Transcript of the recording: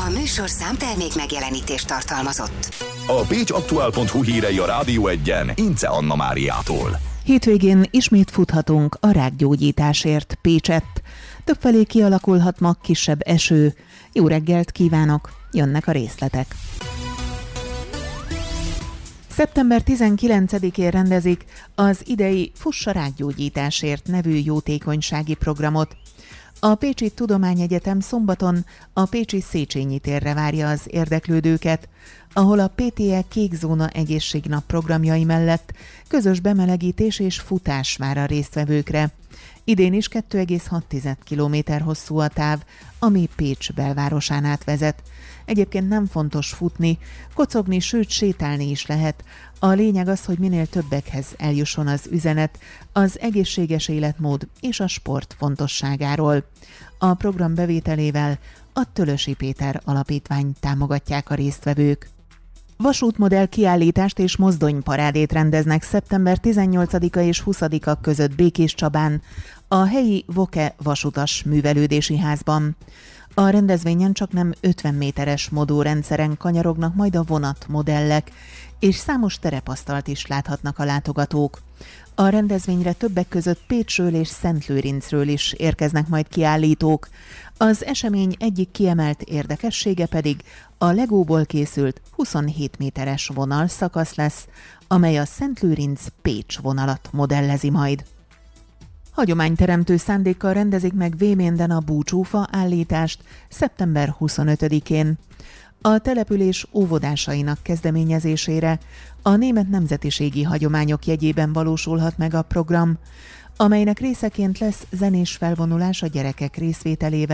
A műsorszám termék megjelenítést tartalmazott. A pécsaktuál.hu hírei a Rádió Egyen Ince Anna Máriától. Hétvégén ismét futhatunk a rákgyógyításért Pécsett. Többfelé kialakulhat ma kisebb eső. Jó reggelt kívánok! Jönnek a részletek. Szeptember 19-én rendezik az idei Fuss a rákgyógyításért nevű jótékonysági programot. A Pécsi Tudományegyetem szombaton a pécsi Széchenyi térre várja az érdeklődőket, ahol a PTE Kék Zóna egészségnap programjai mellett közös bemelegítés és futás vár a résztvevőkre. Idén is 2,6 km hosszú a táv, ami Pécs belvárosán át vezet. Egyébként nem fontos futni, kocogni, sőt sétálni is lehet. A lényeg az, hogy minél többekhez eljusson az üzenet az egészséges életmód és a sport fontosságáról. A program bevételével a Tölösi Péter Alapítvány támogatják a résztvevők. Vasútmodell kiállítást és mozdonyparádét rendeznek szeptember 18-a és 20-a között Békéscsabán, a helyi Voke vasutas művelődési házban. A rendezvényen csaknem 50 méteres modórendszeren kanyarognak majd a vonatmodellek, és számos terepasztalt is láthatnak a látogatók. A rendezvényre többek között Pécsről és Szentlőrincről is érkeznek majd kiállítók. Az esemény egyik kiemelt érdekessége pedig a legóból készült 27 méteres vonalszakasz lesz, amely a Szentlőrinc-Pécs vonalat modellezi majd. Hagyományteremtő szándékkal rendezik meg Véménden a búcsúfa állítást szeptember 25-én. A település óvodásainak kezdeményezésére a német nemzetiségi hagyományok jegyében valósulhat meg a program, amelynek részeként lesz zenés felvonulás a gyerekek részvételével